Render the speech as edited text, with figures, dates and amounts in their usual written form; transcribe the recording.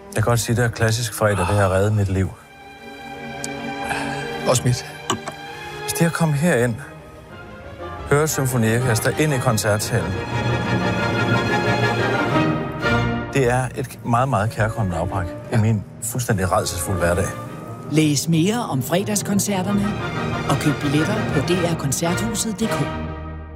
Jeg kan godt sige, at det er klassisk fredag, det har reddet mit liv. Også mit. Hvis det at komme herind, høre symfoniorkester ind i koncertsalen, det er et meget, meget kærkommende afbræk i min fuldstændig rædselsfulde hverdag. Læs mere om fredagskoncerterne og køb billetter på drkoncerthuset.dk.